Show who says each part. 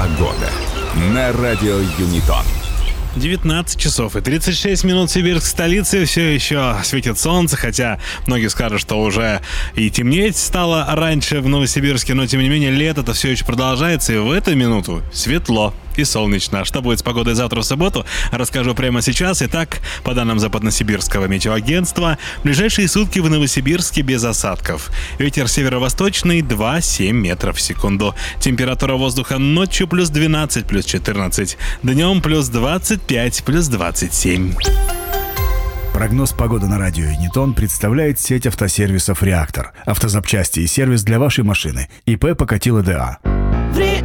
Speaker 1: Погода на радио Юнитон.
Speaker 2: 19 часов и 36 минут. Сибирск, столицы, все еще светит солнце, хотя многие скажут, что уже и темнеть стало раньше в Новосибирске, но тем не менее лето-то все еще продолжается, и в эту минуту светло и солнечно. Что будет с погодой завтра в субботу, расскажу прямо сейчас. Итак, по данным Западносибирского метеоагентства, в ближайшие сутки в Новосибирске без осадков. Ветер северо-восточный 2,7 метров в секунду. Температура воздуха ночью плюс 12, плюс 14. Днем плюс 25, плюс 27.
Speaker 3: Прогноз погоды на радио Юнитон представляет сеть автосервисов «Реактор». Автозапчасти и сервис для вашей машины. ИП Покатило ДА.